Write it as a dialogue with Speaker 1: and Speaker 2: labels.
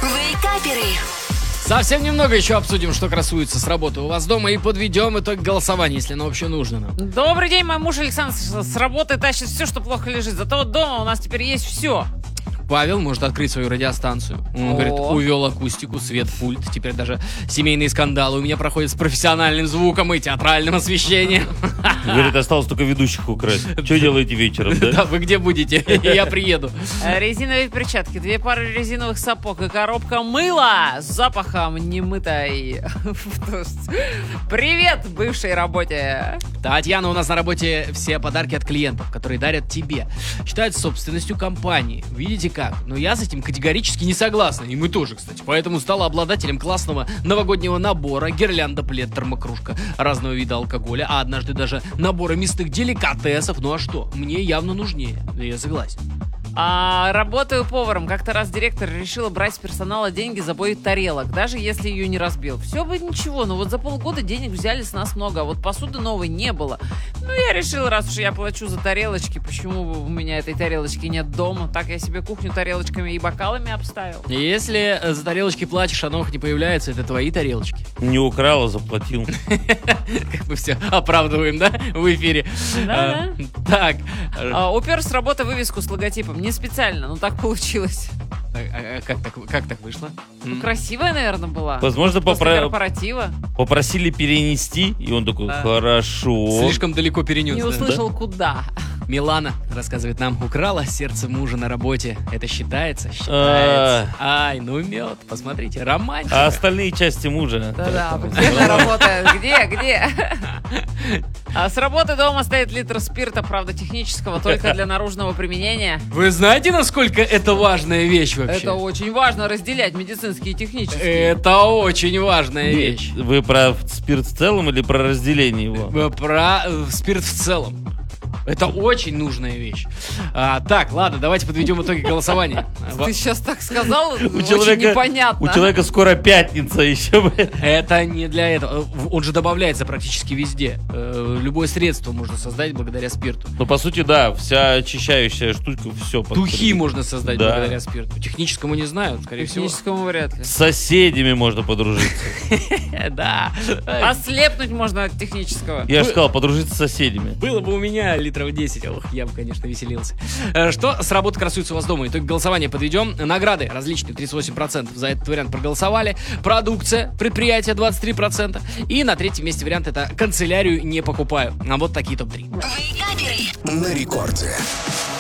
Speaker 1: Вейкаперы.
Speaker 2: Совсем немного еще обсудим, что красуется с работы у вас дома, и подведем итог голосования, если оно вообще нужно нам.
Speaker 3: Добрый день, мой муж Александр с работы тащит все, что плохо лежит. Зато вот дома у нас теперь есть все.
Speaker 2: Павел может открыть свою радиостанцию. Он говорит, увел акустику, свет, пульт. Теперь даже семейные скандалы у меня проходят с профессиональным звуком и театральным освещением.
Speaker 4: Говорит, осталось только ведущих украсть. Что делаете вечером, да?
Speaker 2: Да, вы где будете? Я приеду.
Speaker 3: Резиновые перчатки, 2 пары резиновых сапог и коробка мыла с запахом немытой. Привет, бывшей работе.
Speaker 2: Татьяна, у нас на работе все подарки от клиентов, которые дарят тебе, считаются собственностью компании. Видите как? Но я с этим категорически не согласна. И мы тоже, кстати. Поэтому стала обладателем классного новогоднего набора: гирлянда, плед, термокружка, разного вида алкоголя, а однажды даже набора мясных деликатесов. Ну а что? Мне явно нужнее. Я согласен.
Speaker 3: Работаю поваром. Как-то раз директор решила брать с персонала деньги за бой тарелок, даже если ее не разбил. Все бы ничего, но вот за полгода денег взяли с нас много, а вот посуды новой не было. Ну, я решила, раз уж я плачу за тарелочки, почему бы у меня этой тарелочки нет дома? Так я себе кухню тарелочками и бокалами обставил.
Speaker 2: Если за тарелочки платишь, а новых не появляется, это твои тарелочки.
Speaker 4: Не украл, а заплатил.
Speaker 2: Как мы все оправдываем, да, в эфире?
Speaker 3: Да.
Speaker 2: Так.
Speaker 3: Упер с работы вывеску с логотипом. Не специально, но так получилось.
Speaker 2: Как так вышло?
Speaker 3: Ну, красивая, наверное, была.
Speaker 4: Возможно,
Speaker 3: После корпоратива.
Speaker 4: попросили перенести, и он такой, хорошо.
Speaker 2: Слишком далеко перенес.
Speaker 3: Не
Speaker 2: да?
Speaker 3: услышал, куда.
Speaker 2: Милана рассказывает нам, украла сердце мужа на работе. Это считается? Считается. Ай, ну мед, посмотрите, романтика.
Speaker 4: А остальные части мужа?
Speaker 3: Да-да, где же работает? Где? А с работы дома стоит литр спирта, правда, технического, только для наружного применения.
Speaker 2: Вы знаете, насколько это важная вещь вообще?
Speaker 3: Это очень важно, разделять медицинские и технические.
Speaker 2: Это очень важная вещь.
Speaker 4: Вы про спирт в целом или про разделение его?
Speaker 2: Про спирт в целом. Это очень нужная вещь. Так, ладно, давайте подведем итоги голосования.
Speaker 3: Ты сейчас так сказал,
Speaker 4: У
Speaker 3: очень
Speaker 4: человека
Speaker 3: непонятно.
Speaker 4: У человека скоро пятница еще.
Speaker 2: Это не для этого. Он же добавляется практически везде. Любое средство можно создать благодаря спирту.
Speaker 4: Ну, по сути, да, вся очищающая штука, все.
Speaker 2: Духи можно создать
Speaker 4: Да.
Speaker 2: благодаря спирту. Техническому не знаю, скорее всего.
Speaker 3: Техническому вряд ли.
Speaker 4: С соседями можно подружиться.
Speaker 2: Да.
Speaker 3: Ослепнуть можно от технического.
Speaker 4: Я же сказал, подружиться с соседями.
Speaker 2: Было бы у меня литров 10, я бы, конечно, веселился. Что с работы красуется у вас дома? Итог голосования подведем. Награды различные, 38% за этот вариант проголосовали. Продукция, предприятие, 23%. И на третьем месте вариант — это канцелярию не покупаю. А вот такие топ-3.
Speaker 1: Вейкаперы.
Speaker 5: На рекорде.